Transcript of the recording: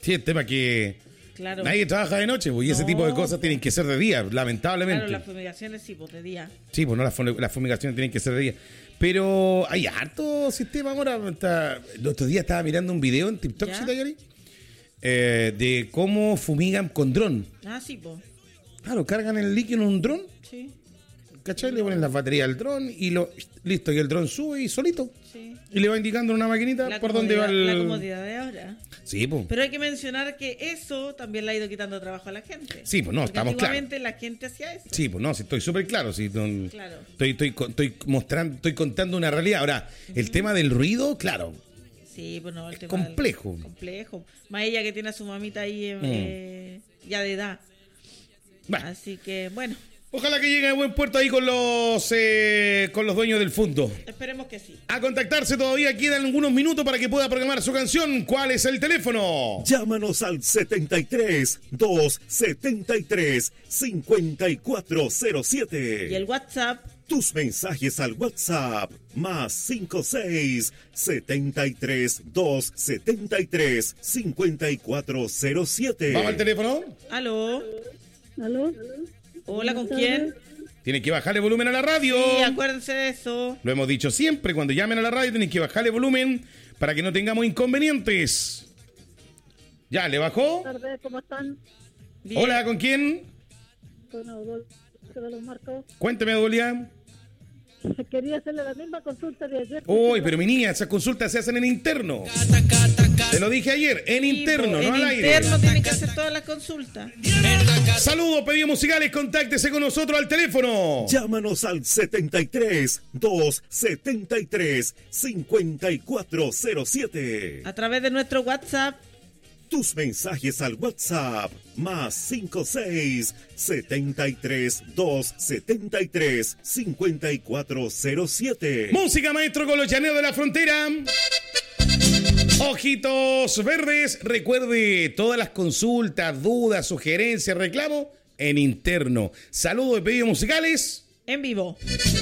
Sí, el tema que Claro. nadie trabaja de noche, pues, y ese tipo de cosas tienen que ser de día, lamentablemente. Claro, las fumigaciones sí, pues de día. Sí, pues no, las fumigaciones tienen que ser de día. Pero hay harto sistema ahora. El otro día estaba mirando un video en TikTok, ¿sí, Tayari? De cómo fumigan con dron. Ah, sí, pues. Claro, cargan el líquido en un dron, Sí, ¿cachai? Le ponen las baterías al dron y listo, y el dron sube y solito. sí. Y le va indicando en una maquinita por dónde va el... La comodidad de ahora. Sí, pues. Pero hay que mencionar que eso también le ha ido quitando trabajo a la gente. Sí, pues no, Porque estamos claros. antiguamente la gente hacía eso. Sí, pues no, sí, estoy súper claro. Sí, Claro. estoy contando una realidad. Ahora, el tema del ruido, claro, Sí, pues no, el tema complejo. complejo. Más ella que tiene a su mamita ahí ya de edad. Bueno, Así que, bueno, ojalá que llegue a buen puerto ahí con los dueños del fondo. esperemos que sí. A contactarse todavía quedan algunos minutos para que pueda programar su canción. ¿Cuál es el teléfono? Llámanos al 73 273 5407. Y el WhatsApp, Tus mensajes al WhatsApp más 56 73 273 5407. Vamos al teléfono. aló. ¿Aló? Hola, ¿con quién? Tienen que bajarle volumen a la radio. Sí, acuérdense de eso. Lo hemos dicho siempre, cuando llamen a la radio tienen que bajarle volumen para que no tengamos inconvenientes. ¿Ya le bajó? Buenas tardes, ¿cómo están? Bien. Hola, ¿con quién? Con Adolfo de los Marcos. Cuénteme, Dolia. Quería hacerle la misma consulta de ayer. Uy, pero mi niña, esas consultas se hacen en interno. Te lo dije ayer, en interno, Sí, no en al aire. interno tienen que hacer todas las consultas. Saludos, pedidos musicales, contáctese con nosotros al teléfono. Llámanos al 73 273 5407. A través de nuestro WhatsApp, Tus mensajes al WhatsApp más 56 73 273 5407. Música, maestro, con los llaneros de la frontera. Ojitos verdes, recuerde todas las consultas, dudas, sugerencias, reclamos en interno. Saludos de pedidos musicales. en vivo.